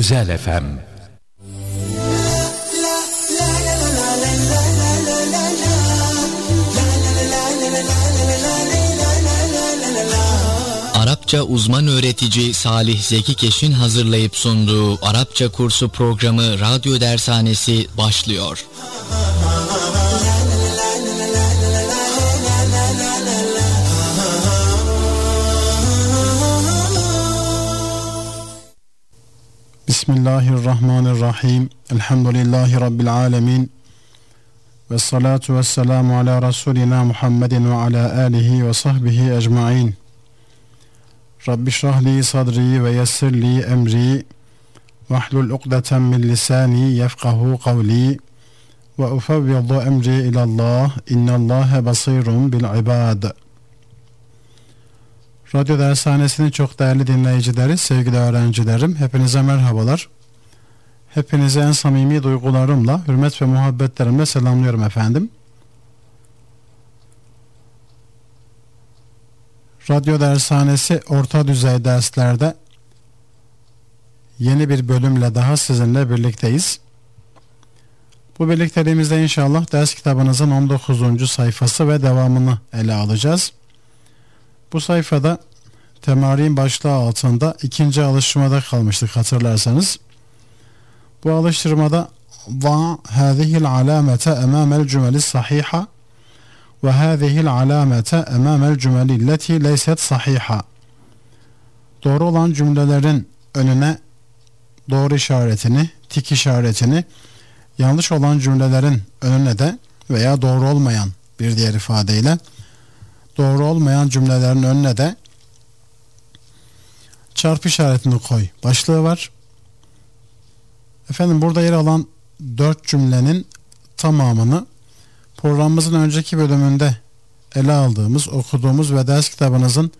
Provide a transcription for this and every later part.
Özel FM. Arapça uzman öğretici Salih Zeki Keş'in hazırlayıp sunduğu Arapça kursu programı Radyo Dershanesi başlıyor. Bismillahirrahmanirrahim. Elhamdülillahi Rabbil alemin. Ve salatu ve selamu ala Resulina Muhammedin ve ala alihi ve sahbihi ecmain. Rabbi şrahli sadri ve yessirli emri ve ahlul uqdeten min lisani yefkahu kavli ve ufevvidu emri ilallah innallâhe basirun bil ibad. Radyo Dershanesi'nin çok değerli dinleyicileri, sevgili öğrencilerim, hepinize merhabalar. Hepinize en samimi duygularımla, hürmet ve muhabbetlerimle selamlıyorum efendim. Radyo Dershanesi orta düzey derslerde yeni bir bölümle daha sizinle birlikteyiz. Bu birlikteliğimizde inşallah ders kitabınızın 19. sayfası ve devamını ele alacağız. Bu sayfada temarin başlığı altında ikinci alıştırmada kalmıştık hatırlarsanız. Bu alıştırmada va hâzihil alâmete emâmel cümeli sahiha ve hâzihil alâmete emâmel cümeli leti leyset sahiha. Doğru olan cümlelerin önüne doğru işaretini, tik işaretini, yanlış olan cümlelerin önüne de veya doğru olmayan bir diğer ifadeyle doğru olmayan cümlelerin önüne de çarpı işaretini koy başlığı var. Efendim burada yer alan 4 cümlenin tamamını programımızın önceki bölümünde ele aldığımız, okuduğumuz ve ders kitabınızın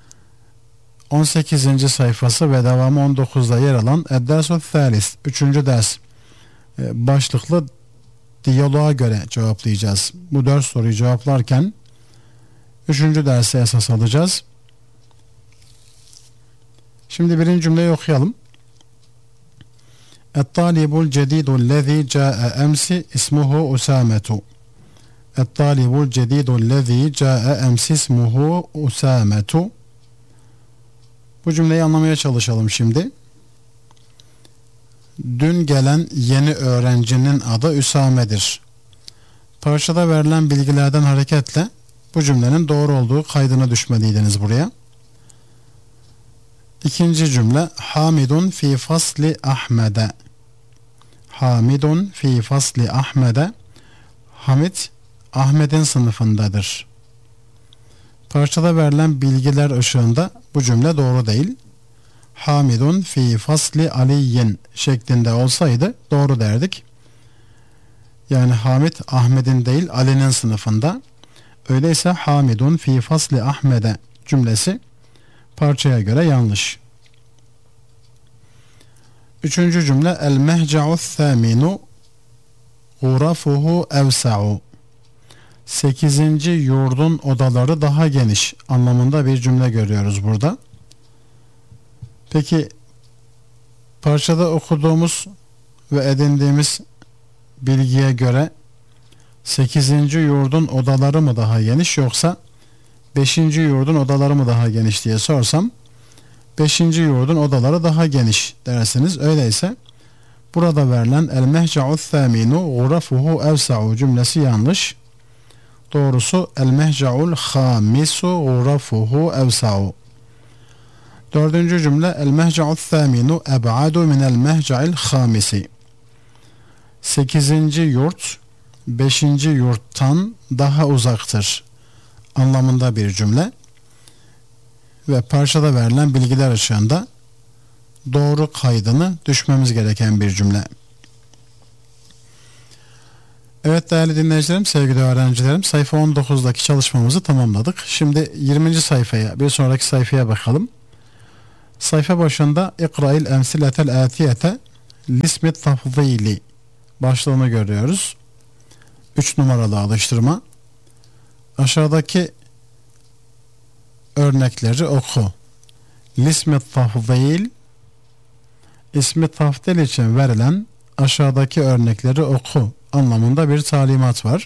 18. sayfası ve devamı 19'da yer alan Ed-Dersul Thalis 3. ders başlıklı diyaloğa göre cevaplayacağız. Bu 4 soruyu cevaplarken 3. derse esas alacağız. Şimdi birinci cümleyi okuyalım. Et-talibul cedidul lezî câe emsi ismuhu Usametu. Et-talibul cedidul lezî câe emsi ismuhu Usametu. Bu cümleyi anlamaya çalışalım şimdi. Dün gelen yeni öğrencinin adı Üsame'dir. Parçada verilen bilgilerden hareketle bu cümlenin doğru olduğu kaydına düşmeliydiniz buraya. İkinci cümle Hamidun fi fasli Ahmed'e. Hamidun fi fasli Ahmed'e. Hamid Ahmet'in sınıfındadır. Parçada verilen bilgiler ışığında bu cümle doğru değil. Hamidun fi fasli Aliyin şeklinde olsaydı doğru derdik. Yani Hamid Ahmet'in değil Ali'nin sınıfında. Öyleyse Hamidun fi fasli Ahmed'e cümlesi parçaya göre yanlış. Üçüncü cümle El mehca'u thâminu gurafuhu evsa'u. 8. yurdun odaları daha geniş anlamında bir cümle görüyoruz burada. Peki parçada okuduğumuz ve edindiğimiz bilgiye göre 8. yurdun odaları mı daha geniş yoksa 5. yurdun odaları mı daha geniş diye sorsam 5. yurdun odaları daha geniş dersiniz. Öyleyse burada verilen el mehca'u thâminu gurafuhu evsa'u cümlesi yanlış. Doğrusu el mehca'ul khamisu gurafuhu evsa'u. Dördüncü cümle el mehca'u thâminu eb'adu minel mehca'il khamisi. 8. yurt 5. yurttan daha uzaktır anlamında bir cümle ve parçada verilen bilgiler ışığında doğru kaydını düşmemiz gereken bir cümle. Evet değerli dinleyicilerim, sevgili öğrencilerim, sayfa 19'daki çalışmamızı tamamladık. Şimdi 20. sayfaya, bir sonraki sayfaya bakalım. Sayfa başında İkra'il emsiletel atiyete lismit tafzili başlığını görüyoruz. 3 numaralı alıştırma. Aşağıdaki örnekleri oku. Lismet tafzil ismi tafdil için verilen aşağıdaki örnekleri oku anlamında bir talimat var.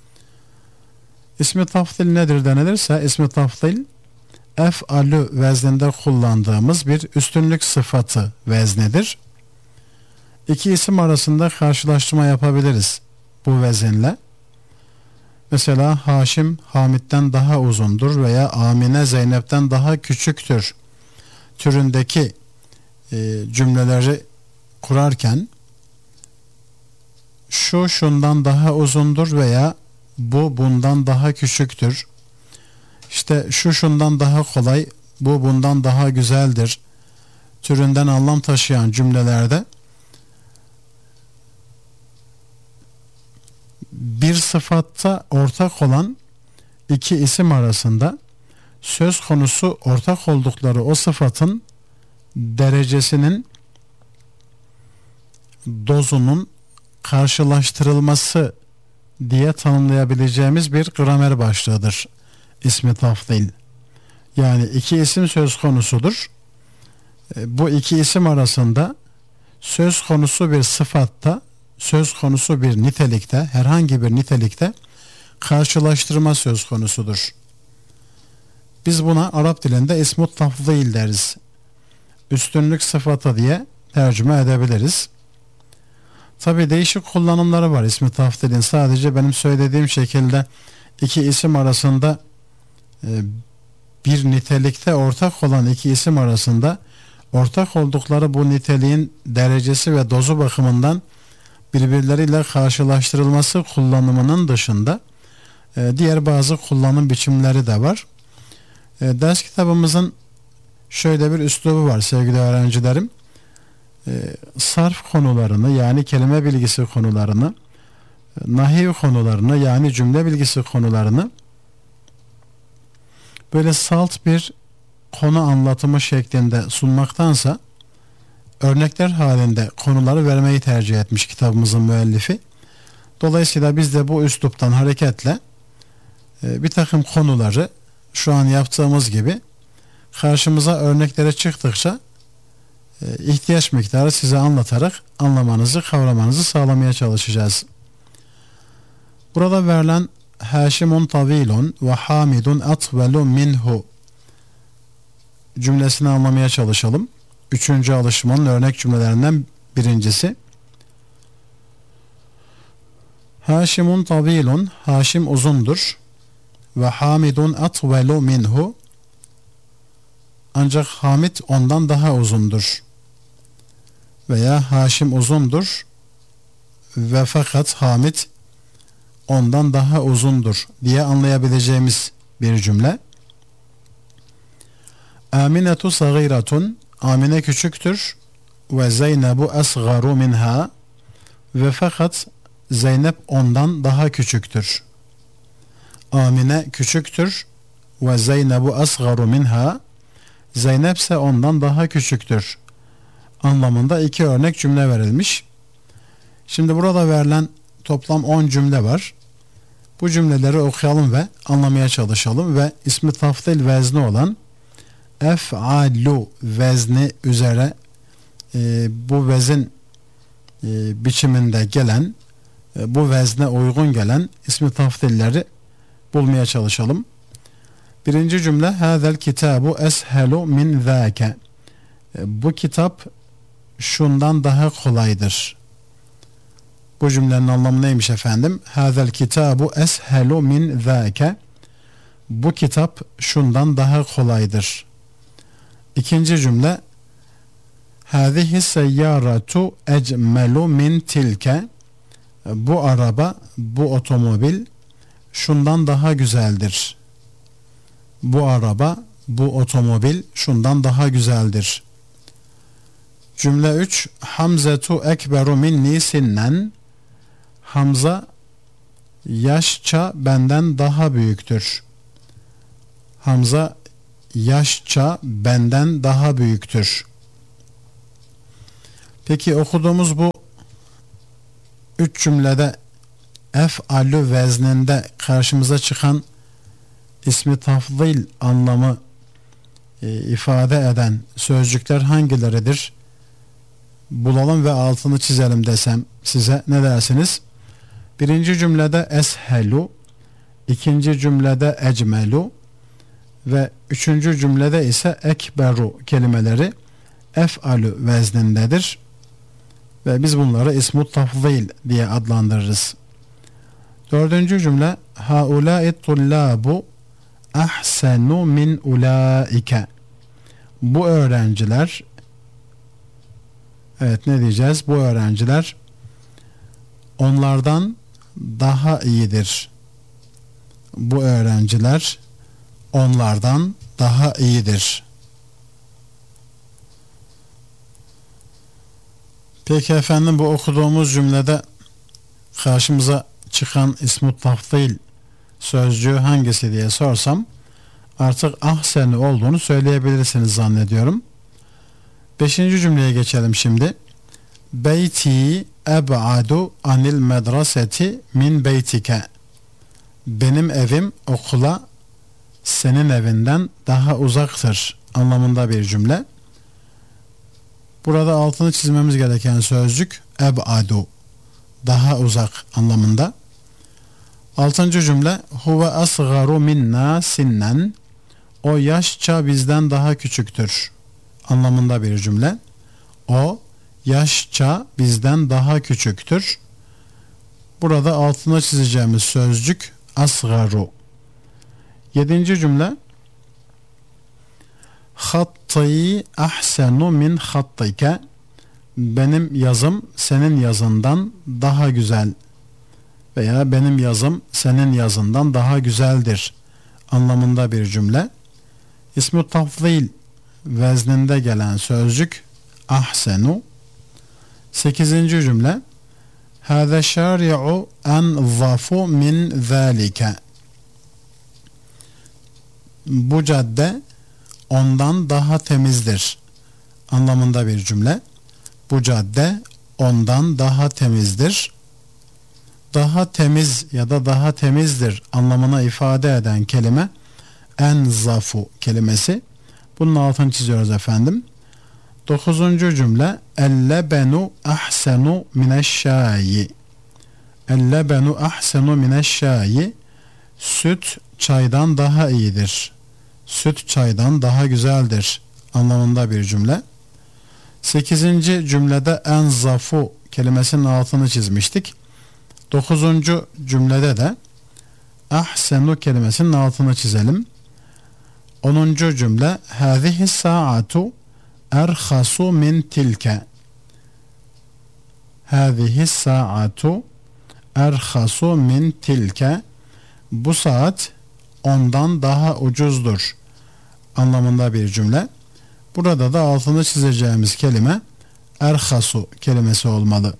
İsmi tafdil nedir denilirse, ismi tafdil ef'alü vezninde kullandığımız bir üstünlük sıfatı veznedir. İki isim arasında karşılaştırma yapabiliriz bu vezinle. Mesela Haşim Hamit'ten daha uzundur veya Amine Zeynep'ten daha küçüktür türündeki cümleleri kurarken şu şundan daha uzundur veya bu bundan daha küçüktür, İşte şu şundan daha kolay, bu bundan daha güzeldir türünden anlam taşıyan cümlelerde bir sıfatta ortak olan iki isim arasında söz konusu ortak oldukları o sıfatın derecesinin, dozunun karşılaştırılması diye tanımlayabileceğimiz bir gramer başlığıdır ismi tafdil. Yani iki isim söz konusudur. Bu iki isim arasında söz konusu bir sıfatta, söz konusu bir nitelikte, herhangi bir nitelikte karşılaştırma söz konusudur. Biz buna Arap dilinde ismut tafdil deriz. Üstünlük sıfatı diye tercüme edebiliriz. Tabi değişik kullanımları var ismi tafdilin. Sadece benim söylediğim şekilde iki isim arasında bir nitelikte ortak olan iki isim arasında ortak oldukları bu niteliğin derecesi ve dozu bakımından birbirleriyle karşılaştırılması kullanımının dışında diğer bazı kullanım biçimleri de var. Ders kitabımızın şöyle bir üslubu var sevgili öğrencilerim. Sarf konularını, yani kelime bilgisi konularını, nahiv konularını, yani cümle bilgisi konularını böyle salt bir konu anlatımı şeklinde sunmaktansa örnekler halinde konuları vermeyi tercih etmiş kitabımızın müellifi. Dolayısıyla biz de bu üsluptan hareketle bir takım konuları şu an yaptığımız gibi karşımıza örneklere çıktıkça ihtiyaç miktarı size anlatarak anlamanızı, kavramanızı sağlamaya çalışacağız. Burada verilen Haşimun tavilun ve Hamidun atvelu minhu cümlesini anlamaya çalışalım. Üçüncü alışmanın örnek cümlelerinden birincisi. Haşimun tavilun, Haşim uzundur ve Hamidun atvelu minhu, ancak Hamid ondan daha uzundur. Veya Haşim uzundur ve fakat Hamid ondan daha uzundur diye anlayabileceğimiz bir cümle. Aminetu sagiratun, Amine küçüktür ve Zeynebu asgaru minha, ve fakat Zeynep ondan daha küçüktür. Amine küçüktür ve Zeynebu asgaru minha, Zeynep ise ondan daha küçüktür anlamında iki örnek cümle verilmiş. Şimdi burada verilen toplam 10 cümle var. Bu cümleleri okuyalım ve anlamaya çalışalım ve ismi tafdil vezni olan ef'alu vezni üzere bu vezin biçiminde gelen, bu vezne uygun gelen ismi tafdilleri bulmaya çalışalım. Birinci cümle, hâzel kitabu eshelu min zâke, bu kitap şundan daha kolaydır. Bu cümlenin anlamı neymiş efendim? Hâzel kitabu eshelu min zâke, bu kitap şundan daha kolaydır. İkinci cümle, hâzihi seyyâratu ecmelu min tilke, bu araba, bu otomobil şundan daha güzeldir. Bu araba, bu otomobil şundan daha güzeldir. Cümle 3, Hamzetu ekberu minni sinnen, Hamza yaşça benden daha büyüktür. Hamza yaşça benden daha büyüktür. Peki okuduğumuz bu 3 cümlede ef'alü vezninde karşımıza çıkan ismi tafdil anlamı ifade eden sözcükler hangileridir? bulalım ve altını çizelim desem size ne dersiniz? Birinci cümlede eshelu, ikinci cümlede ecmelu ve üçüncü cümlede ise ekberu kelimeleri ef'alü veznindedir ve biz bunları ismut tafzil diye adlandırırız. Dördüncü cümle haulâi tullâbu ahsenu min ulaike. Bu öğrenciler, evet ne diyeceğiz? Bu öğrenciler onlardan daha iyidir. Bu öğrenciler onlardan daha iyidir. Peki efendim, bu okuduğumuz cümlede karşımıza çıkan ismut tafzil sözcüğü hangisi diye sorsam artık ahseni olduğunu söyleyebilirsiniz zannediyorum. 5. cümleye geçelim şimdi. Beyti eb'adu anil medreseti min beytike. Benim evim okula senin evinden daha uzaktır anlamında bir cümle. Burada altını çizmemiz gereken sözcük eb'adu, daha uzak anlamında. 6. cümle huve asgaru minna sinnen. O yaşça bizden daha küçüktür anlamında bir cümle. O yaşça bizden daha küçüktür. Burada altına çizeceğimiz sözcük asgaru. 7. cümle hatti ahsenu min hattike. Benim yazım senin yazından daha güzel veya benim yazım senin yazından daha güzeldir anlamında bir cümle. İsmi tafzil vezninde gelen sözcük ahsenu. 8. cümle hâze şâri'u enzafu min zâlike. Bu cadde ondan daha temizdir anlamında bir cümle. Bu cadde ondan daha temizdir. Daha temiz ya da daha temizdir anlamına ifade eden kelime enzafu kelimesi. Bunun altını çiziyoruz efendim. 9. cümle ellebenu ahsenu mineşşâyi. Ellebenu ahsenu mineşşâyi. Süt çaydan daha iyidir. Süt çaydan daha güzeldir anlamında bir cümle. 8. cümlede enzafu kelimesinin altını çizmiştik. 9. cümlede de ahsenu kelimesinin altını çizelim. 10. cümle hâzihi sa'atu erhasu min tilke. Hâzihi sa'atu erhasu min tilke. Bu saat ondan daha ucuzdur anlamında bir cümle. Burada da altını çizeceğimiz kelime erhasu kelimesi olmalı.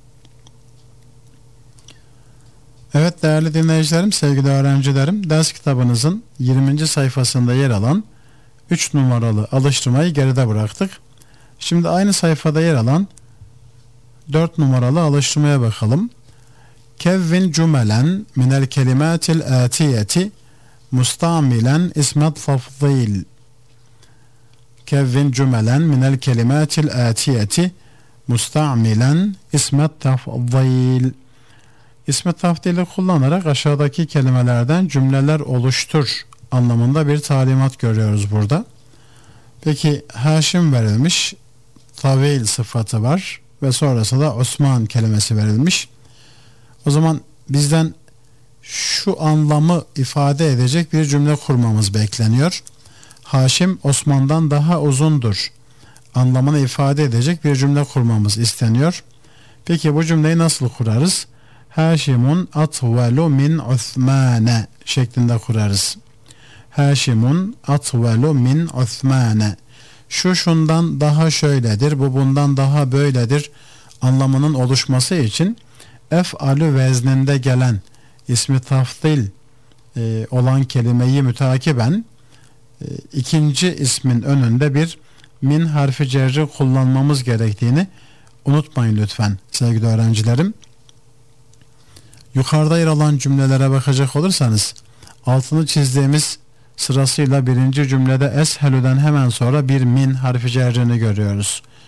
Evet değerli dinleyicilerim, sevgili öğrencilerim, ders kitabınızın 20. sayfasında yer alan 3 numaralı alıştırmayı geride bıraktık. Şimdi aynı sayfada yer alan 4 numaralı alıştırmaya bakalım. Kevvin cümelen minel kelimatil atiyeti mustamilen ismet tafzil. Kevvin cümelen minel kelimatil atiyeti mustamilen ismet tafzil. İsmet tafdili kullanarak aşağıdaki kelimelerden cümleler oluştur anlamında bir talimat görüyoruz burada. Peki Haşim verilmiş, tavil sıfatı var ve sonrasında Osman kelimesi verilmiş. O zaman bizden şu anlamı ifade edecek bir cümle kurmamız bekleniyor. Haşim Osman'dan daha uzundur anlamını ifade edecek bir cümle kurmamız isteniyor. Peki bu cümleyi nasıl kurarız? Haşimun atvelu min Osmane şeklinde kurarız. Haşimun atvelu min Osmane. Şu şundan daha şöyledir, bu bundan daha böyledir anlamının oluşması için ef'alü vezninde gelen ismi tafdil olan kelimeyi mütakiben ikinci ismin önünde bir min harfi cerri kullanmamız gerektiğini unutmayın lütfen sevgili öğrencilerim. Yukarıda yer alan cümlelere bakacak olursanız altını çizdiğimiz sırasıyla birinci cümlede eshelüden hemen sonra bir min harfi cerrini görüyoruz.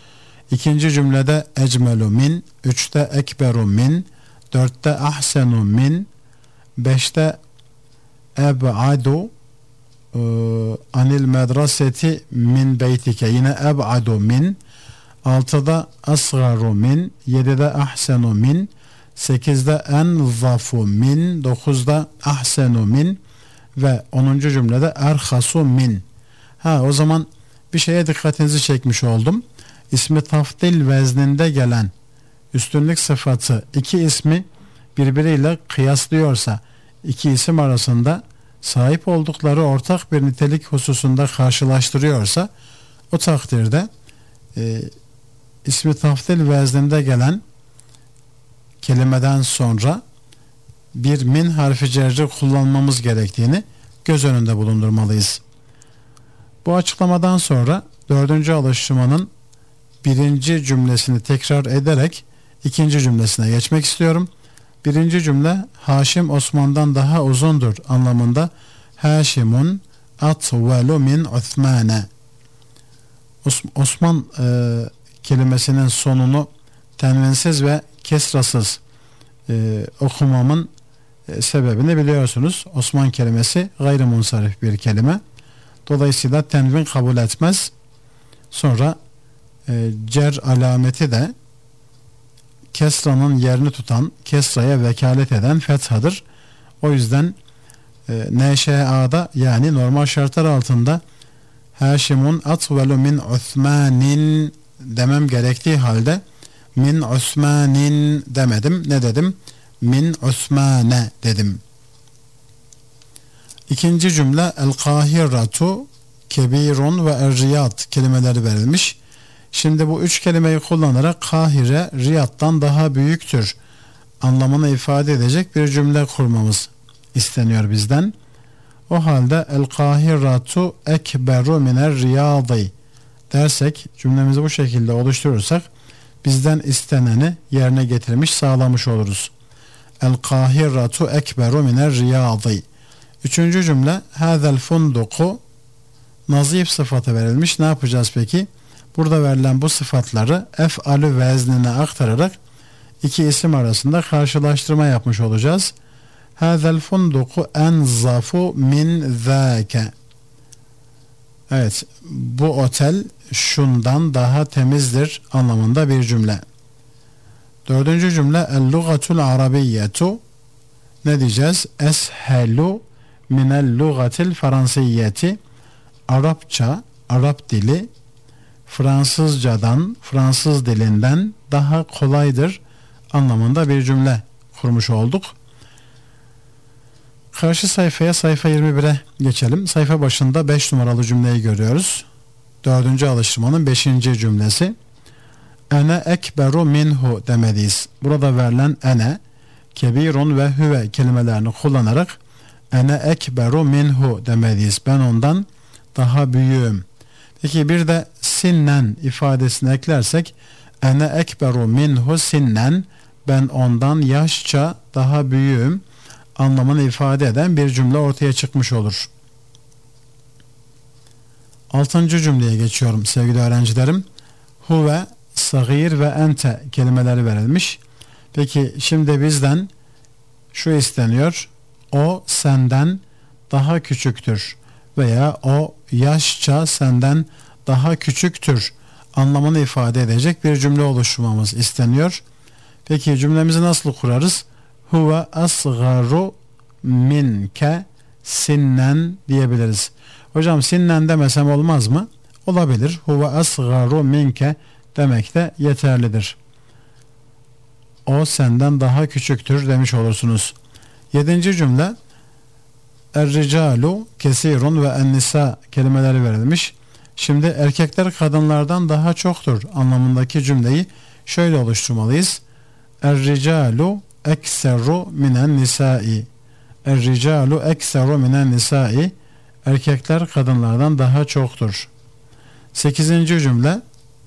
İkinci cümlede ecmelu min, 3'te ekberu min, 4'te ahsenu min, 5'te eb'adu anil medraseti min beytike, yine eb'adu min, 6'da asgaru min, 7'de ahsenu min, 8'de enzafu min, 9'da ahsenu min ve 10. cümlede erhasu min. O zaman bir şeye dikkatinizi çekmiş oldum. İsmi tafdil vezninde gelen üstünlük sıfatı iki ismi birbiriyle kıyaslıyorsa, iki isim arasında sahip oldukları ortak bir nitelik hususunda karşılaştırıyorsa, o takdirde ismi tafdil vezninde gelen kelimeden sonra bir min harfi cerri kullanmamız gerektiğini göz önünde bulundurmalıyız. Bu açıklamadan sonra 4. alıştırmanın 1. cümlesini tekrar ederek 2. cümlesine geçmek istiyorum. 1. cümle Haşim Osman'dan daha uzundur anlamında. Haşimun atvelu min Osmane. Osman kelimesinin sonunu tenvinsiz ve kesrasız okumamın sebebini biliyorsunuz. Osman kelimesi gayrimunsarif bir kelime. Dolayısıyla tenvin kabul etmez. Sonra cer alameti de kesranın yerini tutan, kesraya vekalet eden fethadır. O yüzden NŞA'da, yani normal şartlar altında Haşimun atvelu min Osmanin demem gerektiği halde min Osmanin demedim. Ne dedim? Min Osmane dedim. İkinci cümle el-kahiratu kebirun ve er-riyad kelimeleri verilmiş. Şimdi bu üç kelimeyi kullanarak Kahire Riyad'dan daha büyüktür anlamını ifade edecek bir cümle kurmamız isteniyor bizden. O halde el-kahiratu ekberu miner riyadi dersek, cümlemizi bu şekilde oluşturursak bizden isteneni yerine getirmiş, sağlamış oluruz. El-kahiratu ekberu miner riyadi. Üçüncü cümle hazel funduku nazif sıfatı verilmiş. Ne yapacağız peki? Burada verilen bu sıfatları ef'alü veznine aktararak iki isim arasında karşılaştırma yapmış olacağız. Hazel funduku enzafu min zâke. Evet, bu otel şundan daha temizdir anlamında bir cümle. Dördüncü cümle el-lugatul arabiyyetu. Ne diyeceğiz? Eshelu minel lugatil fransiyeti. Arapça, Arap dili Fransızcadan, Fransız dilinden daha kolaydır anlamında bir cümle kurmuş olduk. Karşı sayfaya, sayfa 21'e geçelim. Sayfa başında 5 numaralı cümleyi görüyoruz. 4. alıştırmanın 5. cümlesi. Ene ekberu minhu demeliyiz. Burada verilen ene, kebirun ve hüve kelimelerini kullanarak ene ekberu minhu demeliyiz. Ben ondan daha büyüğüm. Peki bir de sinnen ifadesini eklersek ene ekberu minhu sinnen, ben ondan yaşça daha büyüğüm anlamını ifade eden bir cümle ortaya çıkmış olur. 6. cümleye geçiyorum sevgili öğrencilerim. Huve, sagir ve ente kelimeleri verilmiş. Peki şimdi bizden şu isteniyor. O senden daha küçüktür veya o yaşça senden daha küçüktür anlamını ifade edecek bir cümle oluşturmamız isteniyor. Peki cümlemizi nasıl kurarız? Huve asgaru minke sinnen diyebiliriz. Hocam sinnen demesem olmaz mı? Olabilir. Huve asgaru minke demek de yeterlidir. O senden daha küçüktür demiş olursunuz. 7. cümle Er-ricalu kesirun ve en-nisa kelimeleri verilmiş. Şimdi erkekler kadınlardan daha çoktur anlamındaki cümleyi şöyle oluşturmalıyız. Er-ricalu ekseru minen nisai. Er-ricalu ekseru minen nisai. Erkekler kadınlardan daha çoktur. 8. cümle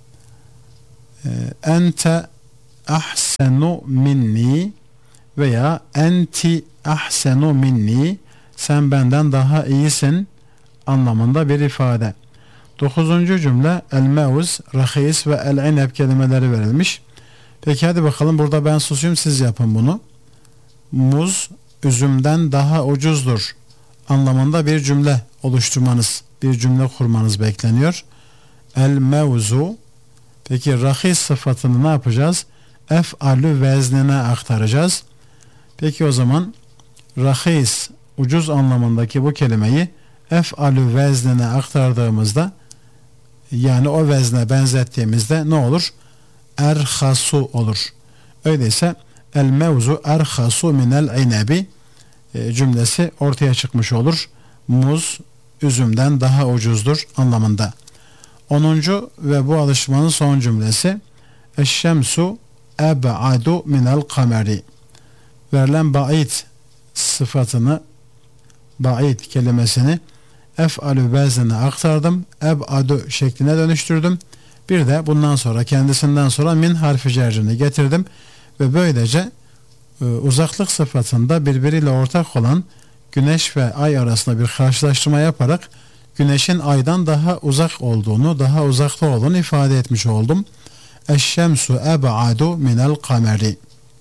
ente ahsenu minni veya enti ahsenu minni, sen benden daha iyisin anlamında bir ifade. 9. cümle el-mevz, rahis ve el-ineb kelimeleri verilmiş. Peki hadi bakalım, burada ben susayım, siz yapın bunu. Muz üzümden daha ucuzdur anlamında bir cümle oluşturmanız, bir cümle kurmanız bekleniyor. El-mevzu. Peki rahis sıfatını ne yapacağız? Ef'alü veznine aktaracağız. Peki o zaman rahis, ucuz anlamındaki bu kelimeyi ef'alü veznine aktardığımızda, yani o vezne benzettiğimizde ne olur? Erhasu olur. Öyleyse el mevzu erhasu minel inebi cümlesi ortaya çıkmış olur. Muz üzümden daha ucuzdur anlamında. 10. ve bu alışmanın son cümlesi eşşemsu eb'adu minel kameri. Verilen ba'id sıfatını, ba'id kelimesini ef'alü veznine aktardım. Eb'adu şekline dönüştürdüm. Bir de bundan sonra, kendisinden sonra min harfi cercini getirdim ve böylece uzaklık sıfatında birbiriyle ortak olan güneş ve ay arasında bir karşılaştırma yaparak güneşin aydan daha uzak olduğunu, daha uzakta olduğunu ifade etmiş oldum. Eşşemsu eb'adu minel kameri.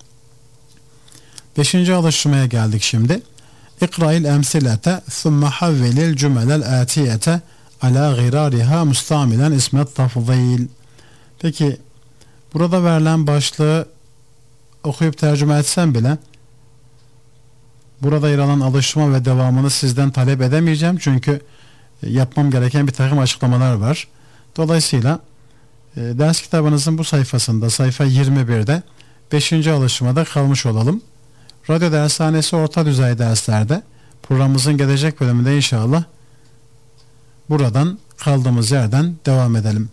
5. alıştırmaya geldik şimdi. İkra'il emsilete thumme havvelil cümelel atiyete ala girariha mustamilen ismet tafzil. Peki burada verilen başlığı okuyup tercüme etsem bile burada yer alan alıştırma ve devamını sizden talep edemeyeceğim. Çünkü yapmam gereken bir takım açıklamalar var. Dolayısıyla ders kitabınızın bu sayfasında, sayfa 21'de 5. alıştırmada kalmış olalım. Radyo Dershanesi orta düzey derslerde programımızın gelecek bölümünde inşallah buradan kaldığımız yerden devam edelim.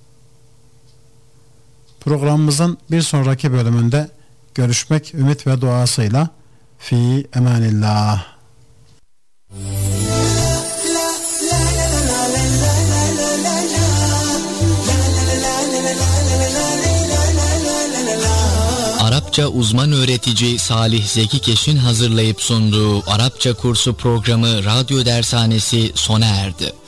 Programımızın bir sonraki bölümünde görüşmek ümit ve duasıyla fi emanillah. Arapça uzman öğretici Salih Zeki Keş'in hazırlayıp sunduğu Arapça kursu programı Radyo Dershanesi sona erdi.